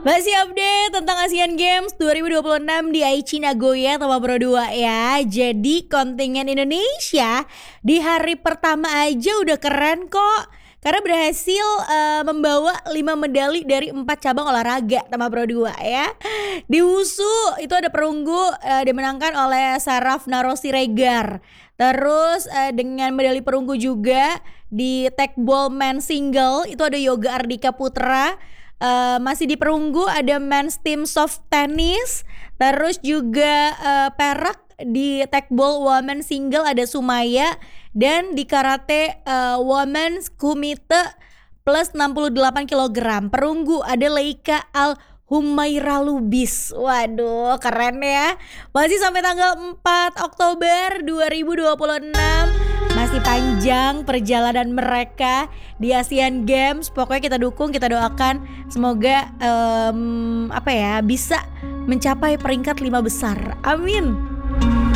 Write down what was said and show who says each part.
Speaker 1: Masih update tentang Asian Games 2026 di Aichi Nagoya Tama Pro 2 ya. Jadi kontingen Indonesia di hari pertama aja udah keren kok. Karena berhasil membawa 5 medali dari 4 cabang olahraga Tama Pro 2 ya. Di Wushu itu ada perunggu dimenangkan oleh Saraf Narosiregar. Terus dengan medali perunggu juga di Tekball Men Single itu ada Yoga Ardika Putra. Masih di perunggu ada men's team soft tennis. Terus juga perak di tekball women single ada Sumaya. Dan di karate women's kumite plus 68 kg perunggu ada Leika Al Humaira Lubis. Waduh keren ya. Masih sampai tanggal 4 Oktober 2026. Masih panjang perjalanan mereka di Asian Games. Pokoknya kita dukung, kita doakan semoga bisa mencapai peringkat 5 besar. Amin.